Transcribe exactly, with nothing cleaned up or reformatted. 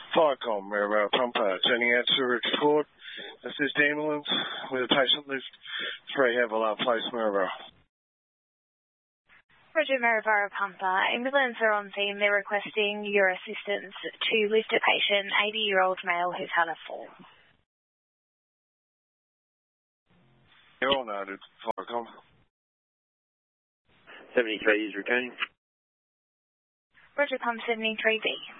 Firecom, Maryborough Pumper, turning out to report assist ambulance with a patient lift three Havilah Place, Maryborough. Roger, Maryborough Pumper. Ambulance are on scene. They're requesting your assistance to lift a patient, eighty-year-old male who's had a fall. You're all noted, Firecom. seventy-three is returning. Roger, Pump seventy-three B.